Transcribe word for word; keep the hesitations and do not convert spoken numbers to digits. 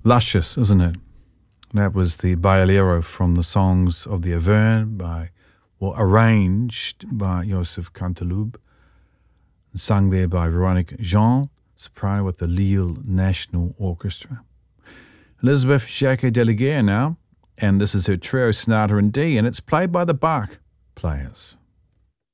luscious, isn't it? That was the Bailero from the Songs of the Auvergne, by, well, arranged by Joseph Canteloube, and sung there by Veronique Jean, soprano with the Lille National Orchestra. Elizabeth Jacquet de la Guerre now, and this is her trio Sonata in D, and it's played by the Bach Players.